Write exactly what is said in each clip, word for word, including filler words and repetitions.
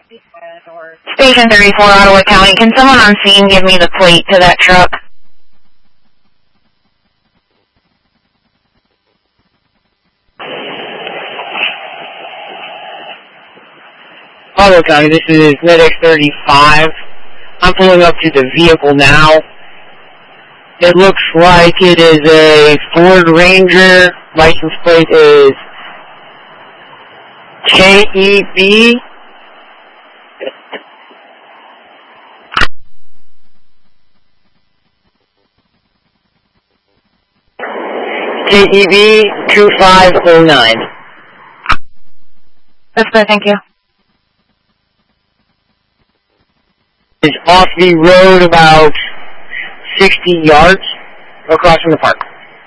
Station thirty-four, Ottawa County. Can someone on scene give me the plate to that truck? Ottawa County, this is Medic thirty-five. I'm pulling up to the vehicle now. It looks like it is a Ford Ranger. License plate is K E B K E B two five oh nine. That's good, thank you. It's off the road about sixty yards across from the park.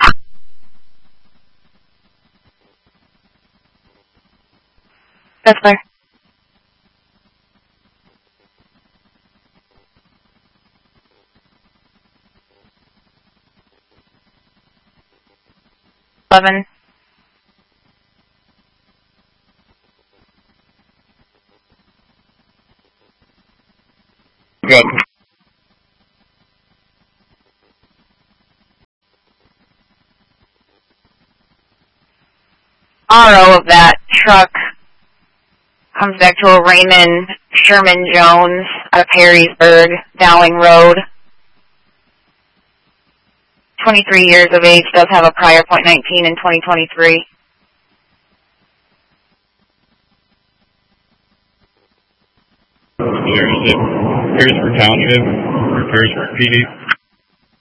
That's clear. Eleven. Good. R O of that truck comes back to a Raymond Sherman Jones out of Perrysburg, Dowling Road. twenty-three years of age, does have a prior point nineteen in twenty twenty-three. Perrysburg Township, or Perrysburg P D.